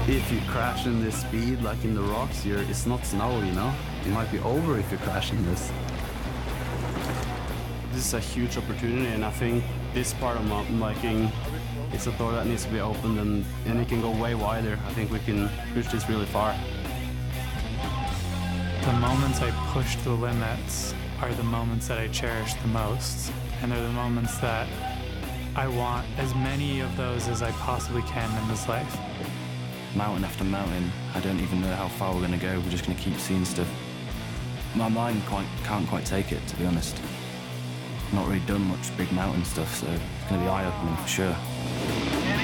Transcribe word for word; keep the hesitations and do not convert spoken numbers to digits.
If you crash in this speed, like in the rocks, you're, it's not snow, you know? It might be over if you crash in this. This is a huge opportunity, and I think this part of mountain biking, it's a door that needs to be opened, and, and it can go way wider. I think we can push this really far. The moments I push the limits are the moments that I cherish the most, and they're the moments that I want as many of those as I possibly can in this life. Mountain after mountain, I don't even know how far we're going to go. We're just going to keep seeing stuff. My mind quite, can't quite take it, to be honest. Not really done much big mountain stuff, so it's going to be eye-opening for sure.